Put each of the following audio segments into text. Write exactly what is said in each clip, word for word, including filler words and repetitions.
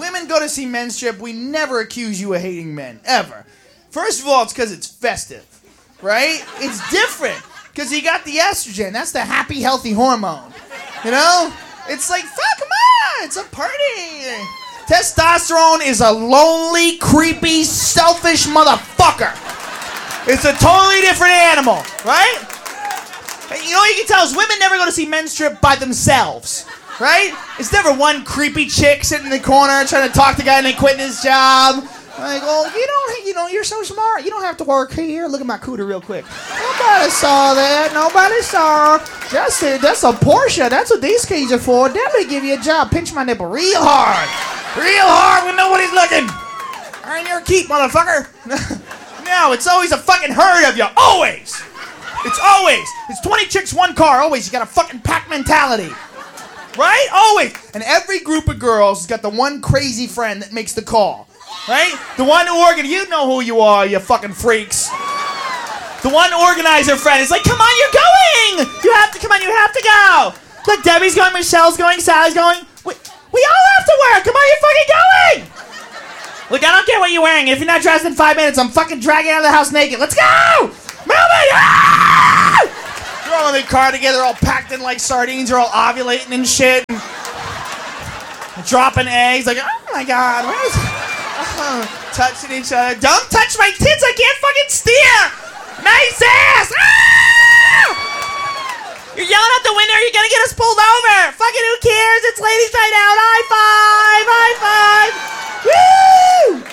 women go to see men strip, we never accuse you of hating men, ever. First of all, it's because it's festive, right? It's different, because you got the estrogen. That's the happy, healthy hormone, you know? It's like, fuck, come on, it's a party. Testosterone is a lonely, creepy, selfish motherfucker. It's a totally different animal, right? You know what you can tell is women never go to see men strip by themselves, right? It's never one creepy chick sitting in the corner trying to talk to the guy and then quitting his job. Like, oh, you don't, you know, you're so smart. You don't have to work here. Look at my cooter real quick. Nobody saw that. Nobody saw. That's it. That's a Porsche. That's what these keys are for. Let me give you a job. Pinch my nipple real hard. Real hard when nobody's looking. Earn your keep, motherfucker. No, it's always a fucking herd of you. Always. It's always. It's twenty chicks, one car. Always. You got a fucking pack mentality. Right? Always. And every group of girls has got the one crazy friend that makes the call. Right? The one who organizes. You know who you are, you fucking freaks. The one organizer friend is like, come on, you're going. You have to, come on, you have to go. Look, Debbie's going, Michelle's going, Sally's going. We, we all have to work. Come on, you're fucking going. Look, I don't care what you're wearing. If you're not dressed in five minutes, I'm fucking dragging out of the house naked. Let's go. Move it! Ah! You're all in the car together, all packed in like sardines. You're all ovulating and shit. And dropping eggs. Like, oh my God. What is uh, touching each other. Don't touch my tits. I can't fucking steer. Nice ass. Ah! You're yelling out the window. You're going to get us pulled over. Fucking who cares? It's ladies night out. High five. High five. Woo!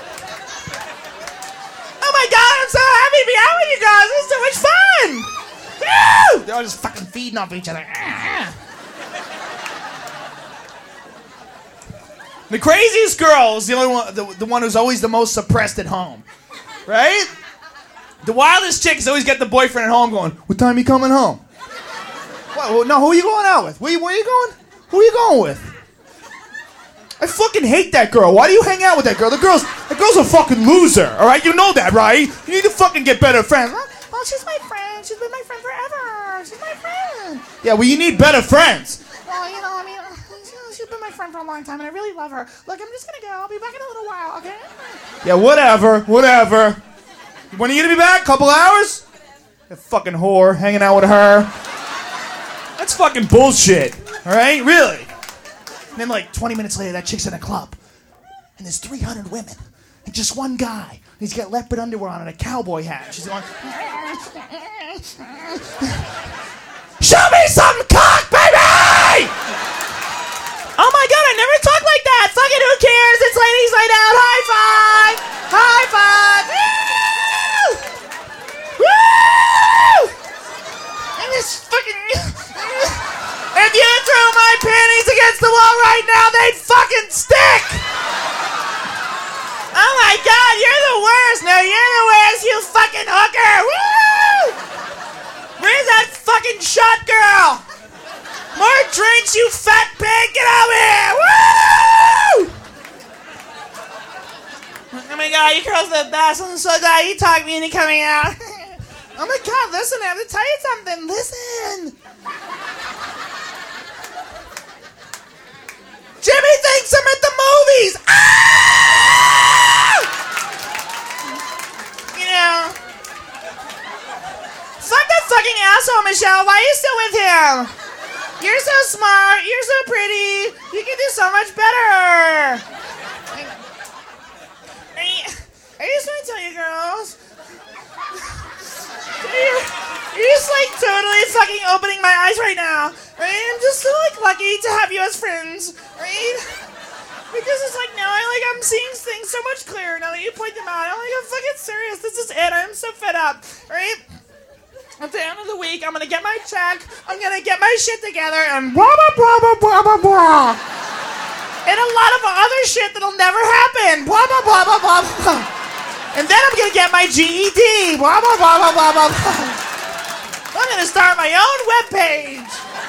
Oh my God, I'm so happy to be out with you guys. This is so much fun. Woo! They're all just fucking feeding off each other. The craziest girl is the only one, the, the one who's always the most suppressed at home, right? The wildest chick has always got the boyfriend at home going, what time you coming home? What, well, no, who are you going out with? Where you, where you going? Who are you going with? I fucking hate that girl. Why do you hang out with that girl? The girl's, the girl's a fucking loser, all right? You know that, right? You need to fucking get better friends. Well, she's my friend. She's been my friend forever. She's my friend. Yeah, well, you need better friends. Well, you know, I mean, she's been my friend for a long time, and I really love her. Look, I'm just gonna go. I'll be back in a little while, okay? Yeah, whatever, whatever. When are you gonna be back? Couple hours? That fucking whore hanging out with her. That's fucking bullshit, all right? Really? And then like twenty minutes later, that chick's in a club. And there's three hundred women. And just one guy. He's got leopard underwear on and a cowboy hat. She's going, show me some cock, baby! Oh my God, I never talk like that. Fucking who cares? It's ladies night out. High five! High five! Woo! Woo! And this fucking... If you threw my panties against the wall right now, they'd fucking stick! Oh my God, you're the worst! No, you're the worst, you fucking hooker! Woo! Where's that fucking shot girl? More drinks, you fat pig! Get over here! Woo! Oh my God, you girls are the best. I'm so glad you talked me into coming out. Oh my God, listen, I have to tell you something. Listen. Jimmy thinks I'm at the movies! Ah! You know. Fuck that fucking asshole, Michelle. Why are you still with him? You're so smart. You're so pretty. You can do so much better. I, I just want to tell you girls. You're, you're just like totally fucking opening my eyes right now. Right? I'm just so like lucky to have you as friends, right? Because it's like now I like I'm seeing things so much clearer now that you point them out. I'm like I'm fucking serious. This is it. I'm so fed up, right? At the end of the week, I'm gonna get my check. I'm gonna get my shit together and blah blah blah blah blah blah blah. And a lot of other shit that'll never happen. Blah blah blah blah blah blah. And then I'm gonna get my G E D. Blah blah blah blah blah blah blah. I'm gonna start my own webpage.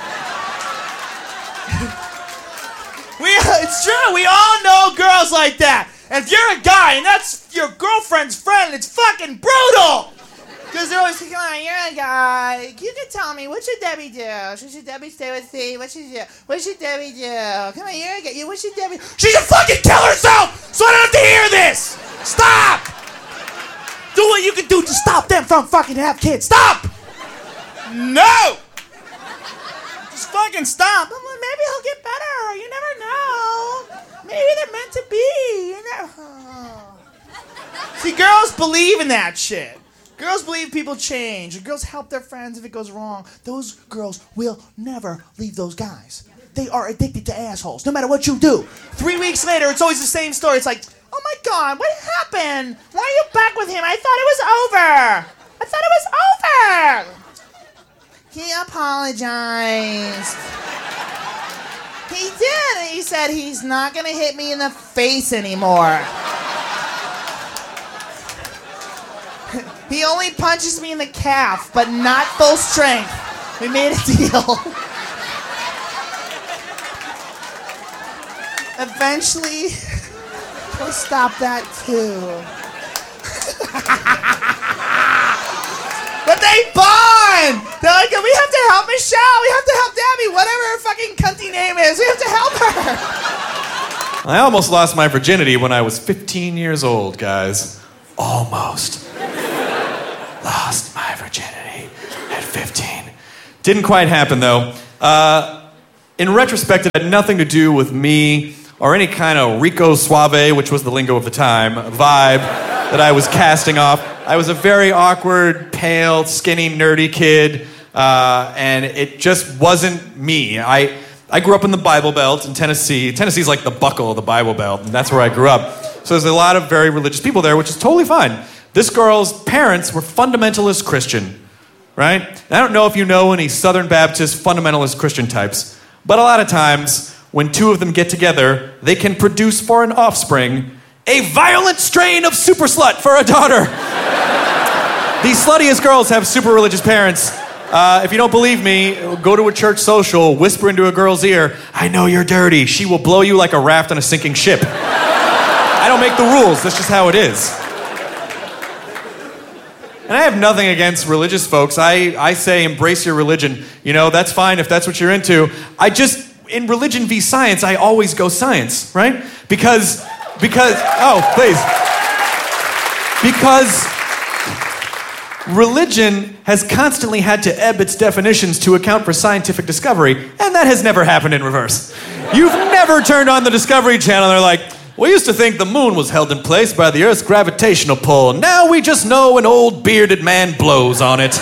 We, it's true, we all know girls like that. And if you're a guy and that's your girlfriend's friend, it's fucking brutal. Because they're always, come on, you're a guy. You can tell me, what should Debbie do? Should Debbie stay with Steve? What should she do? What should Debbie do? Come on, you're a guy. What should Debbie... She should fucking kill herself so I don't have to hear this! Stop! Do what you can do to stop them from fucking have kids. Stop! No! Just fucking stop. Maybe he'll get better. You never know. Maybe they're meant to be. You never... Oh. See, girls believe in that shit. Girls believe people change. Girls help their friends if it goes wrong. Those girls will never leave those guys. They are addicted to assholes, no matter what you do. Three weeks later, it's always the same story. It's like, oh my God, what happened? Why are you back with him? I thought it was over. I thought it was over. He apologized. He did. He said he's not going to hit me in the face anymore. He only punches me in the calf, but not full strength. We made a deal. Eventually, we'll stop that too. But they bond! They're like, we have to help Michelle, we have to help Debbie, whatever her fucking cunty name is, we have to help her! I almost lost my virginity when I was fifteen years old, guys. Almost. Lost my virginity at fifteen. Didn't quite happen, though. Uh, in retrospect, it had nothing to do with me or any kind of Rico Suave, which was the lingo of the time, vibe that I was casting off. I was a very awkward, pale, skinny, nerdy kid, uh, and it just wasn't me. I I grew up in the Bible Belt in Tennessee. Tennessee's like the buckle of the Bible Belt, and that's where I grew up. So there's a lot of very religious people there, which is totally fine. This girl's parents were fundamentalist Christian, right? And I don't know if you know any Southern Baptist fundamentalist Christian types, but a lot of times when two of them get together, they can produce for an offspring a violent strain of super slut for a daughter. These sluttiest girls have super religious parents. Uh, if you don't believe me, go to a church social, whisper into a girl's ear, I know you're dirty. She will blow you like a raft on a sinking ship. I don't make the rules. That's just how it is. And I have nothing against religious folks. I, I say embrace your religion. You know, that's fine if that's what you're into. I just, in religion v science, I always go science, right? Because, because, oh, please. Because religion has constantly had to ebb its definitions to account for scientific discovery, and that has never happened in reverse. You've never turned on the Discovery Channel and they're like, we used to think the moon was held in place by the Earth's gravitational pull. Now we just know an old bearded man blows on it.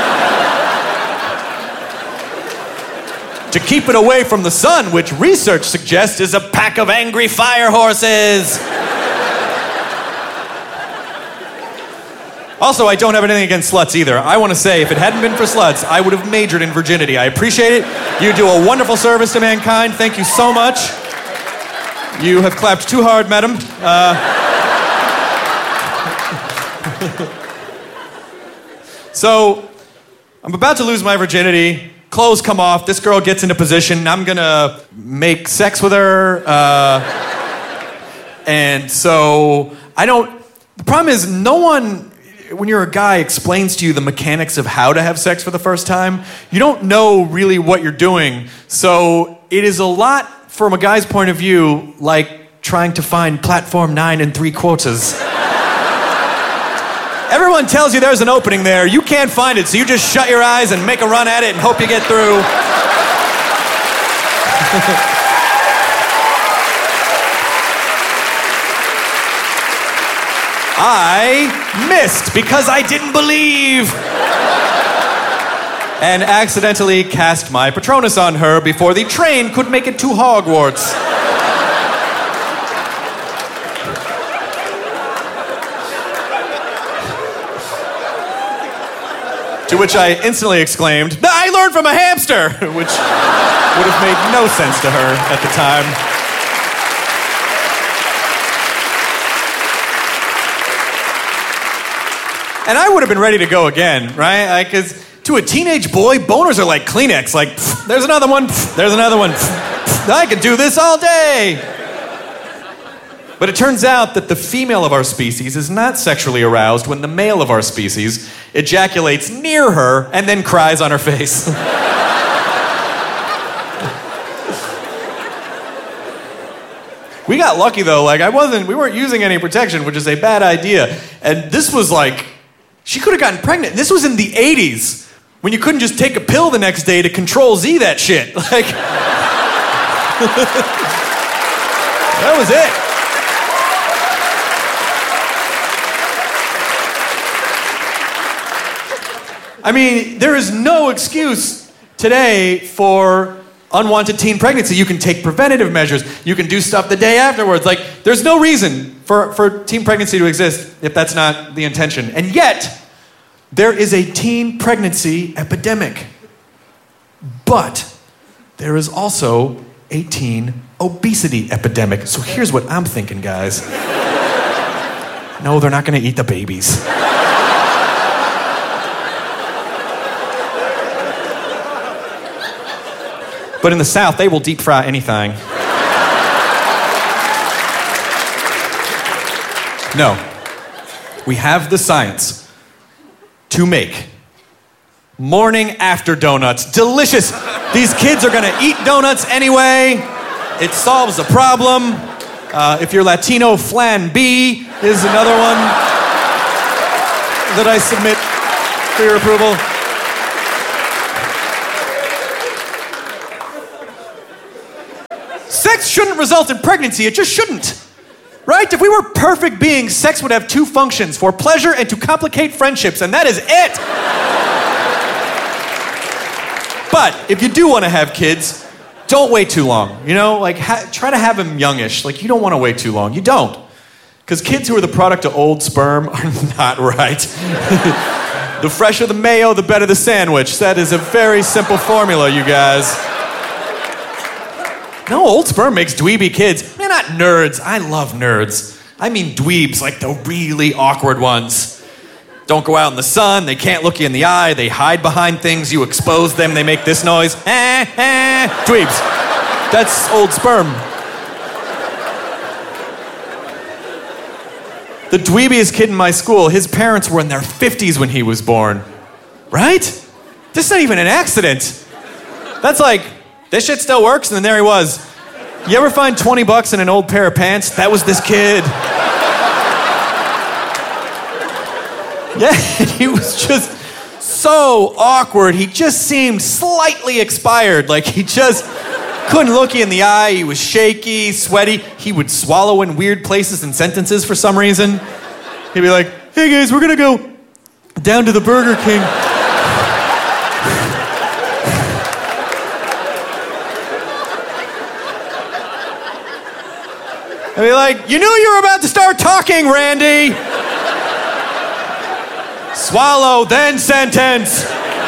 To keep it away from the sun, which research suggests is a pack of angry fire horses. Also, I don't have anything against sluts either. I want to say, if it hadn't been for sluts, I would have majored in virginity. I appreciate it. You do a wonderful service to mankind. Thank you so much. You have clapped too hard, madam. Uh... so, I'm about to lose my virginity. Clothes come off. This girl gets into position. I'm gonna make sex with her. Uh... And so, I don't... The problem is, no one, when you're a guy, explains to you the mechanics of how to have sex for the first time. You don't know really what you're doing. So, it is a lot... from a guy's point of view, like trying to find platform nine and three quarters. Everyone tells you there's an opening there. You can't find it, so you just shut your eyes and make a run at it and hope you get through. I missed because I didn't believe. And accidentally cast my Patronus on her before the train could make it to Hogwarts. To which I instantly exclaimed, I learned from a hamster, which would have made no sense to her at the time. And I would have been ready to go again, right? Like, 'cause to a teenage boy, boners are like Kleenex. Like, pff, there's another one, pff, there's another one. Pff, pff, I could do this all day. But it turns out that the female of our species is not sexually aroused when the male of our species ejaculates near her and then cries on her face. We got lucky though, like I wasn't, we weren't using any protection, which is a bad idea. And this was like, she could have gotten pregnant. This was in the eighties, when you couldn't just take a pill the next day to control Z that shit. Like, that was it. I mean, there is no excuse today for unwanted teen pregnancy. You can take preventative measures. You can do stuff the day afterwards. Like, there's no reason for, for teen pregnancy to exist if that's not the intention. And yet, there is a teen pregnancy epidemic. But there is also a teen obesity epidemic. So here's what I'm thinking, guys. No, they're not going to eat the babies. But in the South, they will deep fry anything. No. We have the science to make morning after donuts delicious. These kids are gonna eat donuts anyway. It solves the problem. Uh, if you're Latino, Flan B is another one that I submit for your approval. Sex shouldn't result in pregnancy. It just shouldn't. Right? If we were perfect beings, sex would have two functions, for pleasure and to complicate friendships, and that is it. But if you do want to have kids, don't wait too long. You know, like ha- try to have them youngish. Like you don't want to wait too long. You don't. Because kids who are the product of old sperm are not right. The fresher the mayo, the better the sandwich. That is a very simple formula, you guys. No, old sperm makes dweeby kids. They're not nerds. I love nerds. I mean dweebs, like the really awkward ones. Don't go out in the sun. They can't look you in the eye. They hide behind things. You expose them. They make this noise. Eh, eh. Dweebs. That's old sperm. The dweebiest kid in my school, his parents were in their fifties when he was born. Right? This is not even an accident. That's like, this shit still works, and then there he was. You ever find twenty bucks in an old pair of pants? That was this kid. Yeah, he was just so awkward. He just seemed slightly expired. Like, he just couldn't look you in the eye. He was shaky, sweaty. He would swallow in weird places and sentences for some reason. He'd be like, hey guys, we're gonna go down to the Burger King. I'd be like, you knew you were about to start talking, Randy. Swallow, then sentence.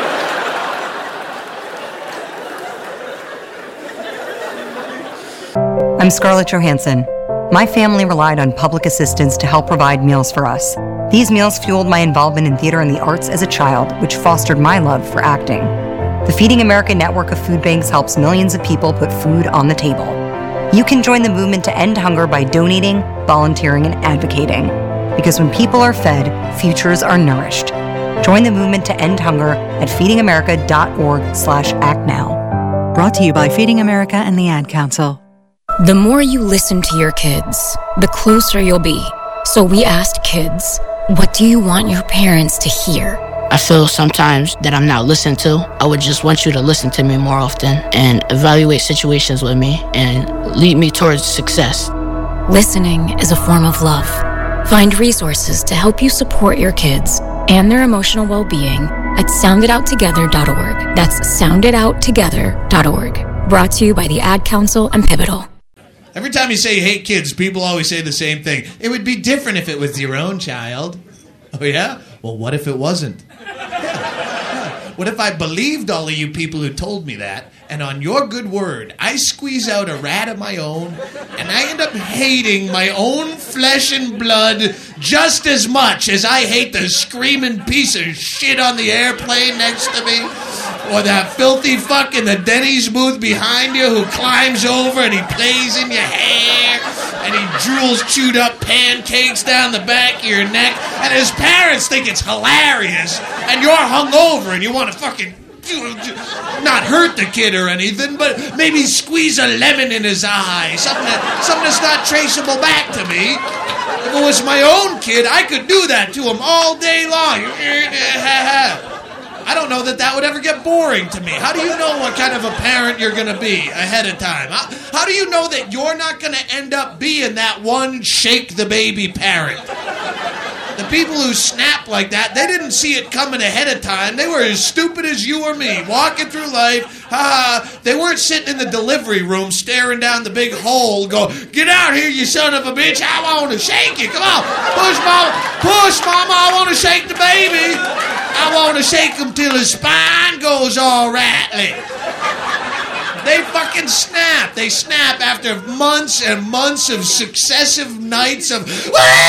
I'm Scarlett Johansson. My family relied on public assistance to help provide meals for us. These meals fueled my involvement in theater and the arts as a child, which fostered my love for acting. The Feeding America network of food banks helps millions of people put food on the table. You can join the movement to end hunger by donating, volunteering, and advocating. Because when people are fed, futures are nourished. Join the movement to end hunger at feedingamerica.org slash act now. Brought to you by Feeding America and the Ad Council. The more you listen to your kids, the closer you'll be. So we asked kids, what do you want your parents to hear? I feel sometimes that I'm not listened to. I would just want you to listen to me more often and evaluate situations with me and lead me towards success. Listening is a form of love. Find resources to help you support your kids and their emotional well-being at sound it out together dot org. That's sound it out together dot org. Brought to you by the Ad Council and Pivotal. Every time you say you hate kids, people always say the same thing. It would be different if it was your own child. Oh, yeah? Well, what if it wasn't? Yeah. Yeah. What if I believed all of you people who told me that, and on your good word, I squeeze out a rat of my own, and I end up hating my own flesh and blood just as much as I hate the screaming piece of shit on the airplane next to me? Or that filthy fuck in the Denny's booth behind you who climbs over and he plays in your hair and he drools chewed up pancakes down the back of your neck and his parents think it's hilarious and you're hungover and you want to fucking not hurt the kid or anything, but maybe squeeze a lemon in his eye, something, that, something that's not traceable back to me. If it was my own kid, I could do that to him all day long. I don't know that that would ever get boring to me. How do you know what kind of a parent you're going to be ahead of time? How, how do you know that you're not going to end up being that one shake the baby parent? The people who snap like that, they didn't see it coming ahead of time. They were as stupid as you or me, walking through life. Uh, they weren't sitting in the delivery room staring down the big hole, go, get out here, you son of a bitch. I want to shake you. Come on. Push, mama. Push, mama. I want to shake the baby. I want to shake him till his spine goes all rattly. They fucking snap. They snap after months and months of successive nights of... Would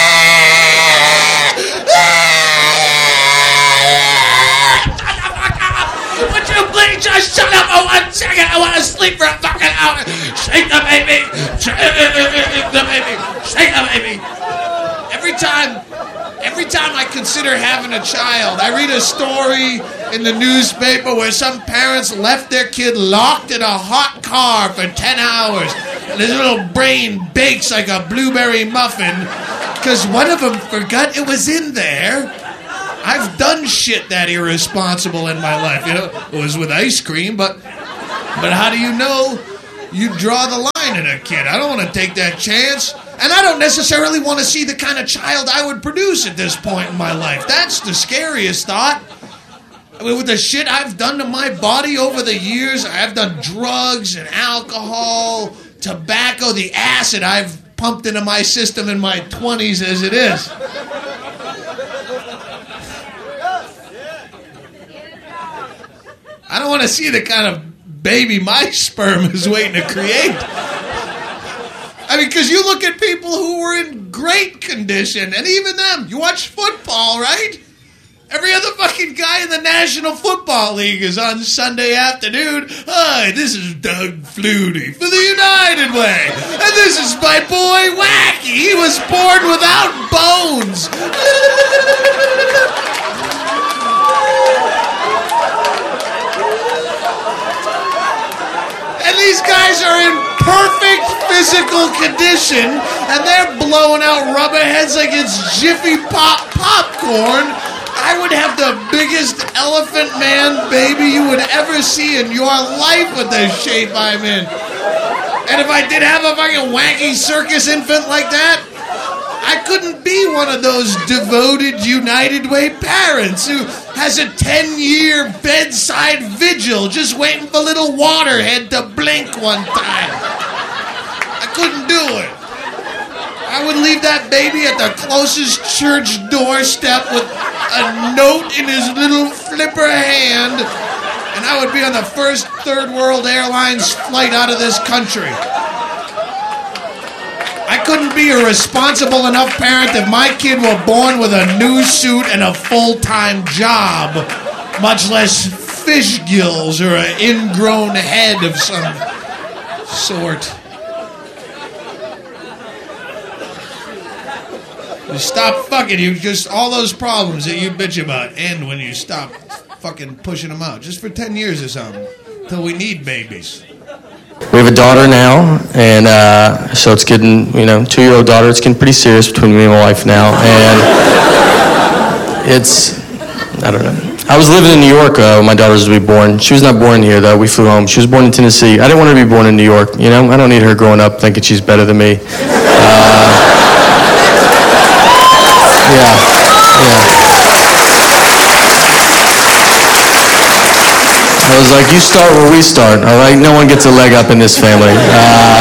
you please just shut up for one second? I want to sleep for a fucking hour. Shake the baby. Shake the baby. Shake the baby. Every time... Every time I consider having a child, I read a story in the newspaper where some parents left their kid locked in a hot car for ten hours. And his little brain bakes like a blueberry muffin because one of them forgot it was in there. I've done shit that irresponsible in my life. You know, it was with ice cream, but but how do you know you draw the line in a kid? I don't want to take that chance. And I don't necessarily want to see the kind of child I would produce at this point in my life. That's the scariest thought. I mean, with the shit I've done to my body over the years, I've done drugs and alcohol, tobacco, the acid I've pumped into my system in my twenties as it is. I don't want to see the kind of baby my sperm is waiting to create. I mean, because you look at people who were in great condition, and even them, you watch football, right? Every other fucking guy in the National Football League is on Sunday afternoon. Hi, this is Doug Flutie for the United Way. And this is my boy Wacky. He was born without bones. And these guys are in perfect physical condition, and they're blowing out rubber heads like it's Jiffy Pop popcorn. I would have the biggest elephant man baby you would ever see in your life with the shape I'm in. And if I did have a fucking wacky circus infant like that, I couldn't be one of those devoted United Way parents who has a ten-year bedside vigil just waiting for little Waterhead to blink one time. I couldn't do it. I would leave that baby at the closest church doorstep with a note in his little flipper hand, and I would be on the first Third World Airlines flight out of this country. I couldn't be a responsible enough parent if my kid were born with a new suit and a full-time job, much less fish gills or an ingrown head of some sort. You stop fucking, you just, all those problems that you bitch about end when you stop fucking pushing them out. Just for ten years or something. Till we need babies. We have a daughter now, and uh, so it's getting, you know, two-year-old daughter, it's getting pretty serious between me and my wife now, and it's, I don't know. I was living in New York uh, when my daughter was to be born. She was not born here, though. We flew home. She was born in Tennessee. I didn't want her to be born in New York, you know? I don't need her growing up thinking she's better than me. Uh, yeah, yeah. I was like, you start where we start, all right? No one gets a leg up in this family. Uh,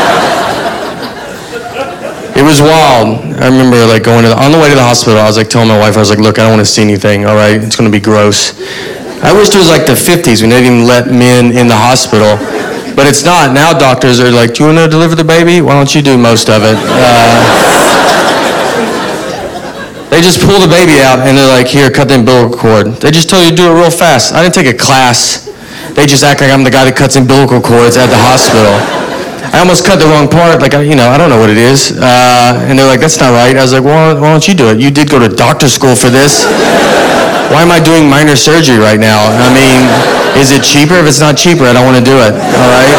it was wild. I remember like going to the, on the way to the hospital, I was like telling my wife, I was like, look, I don't want to see anything, all right? It's going to be gross. I wish it was like the fifties when they didn't even let men in the hospital. But it's not. Now doctors are like, do you want to deliver the baby? Why don't you do most of it? Uh, They just pull the baby out and they're like, here, cut the umbilical cord. They just tell you to do it real fast. I didn't take a class. They just act like I'm the guy that cuts umbilical cords at the hospital. I almost cut the wrong part. Like, I, you know, I don't know what it is. Uh, and they're like, that's not right. I was like, well, why don't you do it? You did go to doctor school for this. Why am I doing minor surgery right now? I mean, is it cheaper? If it's not cheaper, I don't want to do it. All right?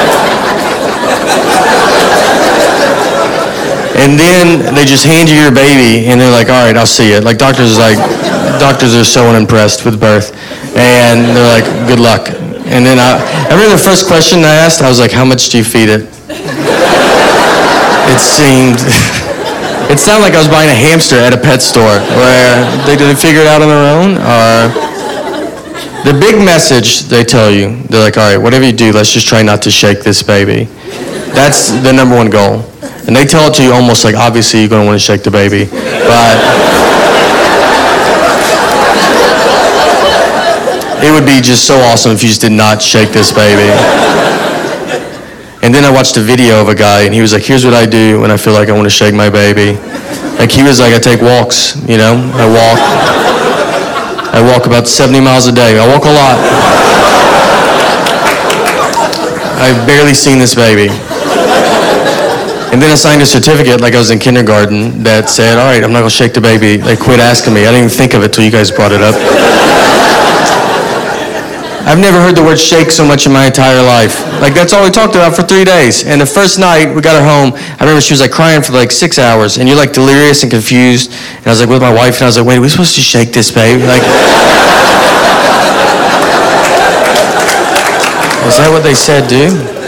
And then they just hand you your baby, and they're like, all right, I'll see it. Like, doctors are like, doctors are so unimpressed with birth. And they're like, good luck. And then I, I remember the first question I asked, I was like, how much do you feed it? It seemed, it sounded like I was buying a hamster at a pet store, where they didn't figure it out on their own, or the big message they tell you, they're like, all right, whatever you do, let's just try not to shake this baby. That's the number one goal. And they tell it to you almost like, obviously you're gonna want to shake the baby, but it would be just so awesome if you just did not shake this baby. And then I watched a video of a guy, and he was like, here's what I do when I feel like I want to shake my baby. Like, he was like, I take walks, you know? I walk. I walk about seventy miles a day. I walk a lot. I've barely seen this baby. And then I signed a certificate like I was in kindergarten that said, all right, I'm not going to shake the baby. Like, quit asking me. I didn't even think of it till you guys brought it up. I've never heard the word shake so much in my entire life. Like, that's all we talked about for three days. And the first night, we got her home, I remember she was like crying for like six hours, and you're like delirious and confused. And I was like with my wife, and I was like, wait, are we supposed to shake this baby? Like, is that what they said, dude?